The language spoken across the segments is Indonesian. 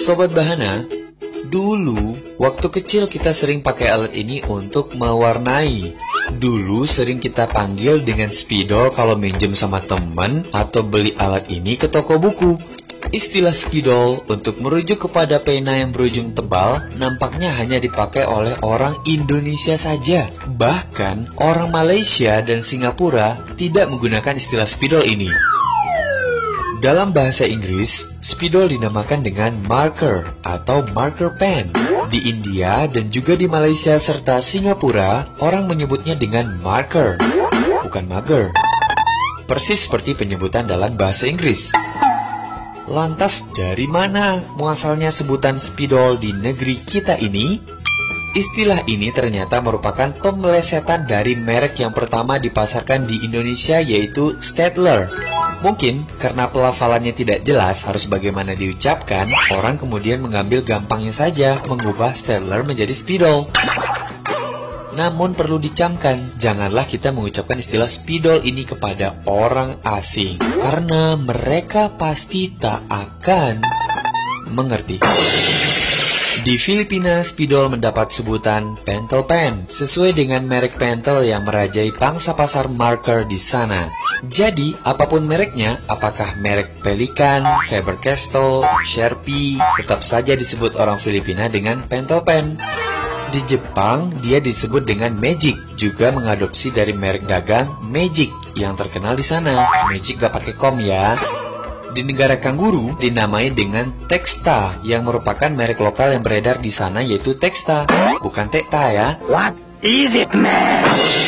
Sobat Bahana, dulu waktu kecil kita sering pakai alat ini untuk mewarnai. Dulu sering kita panggil dengan spidol kalau minjem sama teman atau beli alat ini ke toko buku. Istilah spidol untuk merujuk kepada pena yang berujung tebal nampaknya hanya dipakai oleh orang Indonesia saja. Bahkan orang Malaysia dan Singapura tidak menggunakan istilah spidol ini. Dalam bahasa Inggris, spidol dinamakan dengan marker atau marker pen. Di India dan juga di Malaysia serta Singapura, orang menyebutnya dengan marker, bukan mugger. Persis seperti penyebutan dalam bahasa Inggris. Lantas dari mana muasalnya sebutan spidol di negeri kita ini? Istilah ini ternyata merupakan pemelesetan dari merek yang pertama dipasarkan di Indonesia, yaitu Staedtler. Mungkin karena pelafalannya tidak jelas harus bagaimana diucapkan, orang kemudian mengambil gampangnya saja mengubah Staedtler menjadi spidol. Namun perlu dicamkan, janganlah kita mengucapkan istilah spidol ini kepada orang asing, karena mereka pasti tak akan mengerti. Di Filipina, spidol mendapat sebutan pentel pen, sesuai dengan merek pentel yang merajai pangsa pasar marker di sana. Jadi, apapun mereknya, apakah merek Pelikan, Faber-Castell, Sharpie, tetap saja disebut orang Filipina dengan pentel pen. Di Jepang, dia disebut dengan Magic, juga mengadopsi dari merek dagang Magic yang terkenal di sana. Magic gak pakai kom ya. Di negara kanguru, dinamai dengan Texta, yang merupakan merek lokal yang beredar di sana, yaitu Texta, bukan Tekta ya. What is it, man?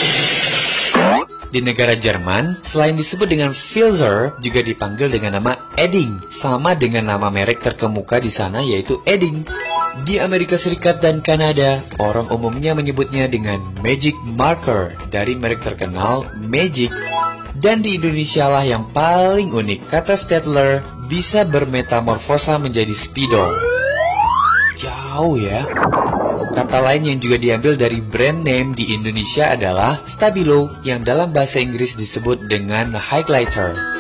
Di negara Jerman, selain disebut dengan Filzer, juga dipanggil dengan nama Edding, sama dengan nama merek terkemuka di sana, yaitu Edding. Di Amerika Serikat dan Kanada, orang umumnya menyebutnya dengan Magic Marker dari merek terkenal Magic. Dan di Indonesia lah yang paling unik, kata Staedtler bisa bermetamorfosa menjadi spidol. Jauh ya. Kata lain yang juga diambil dari brand name di Indonesia adalah Stabilo, yang dalam bahasa Inggris disebut dengan highlighter.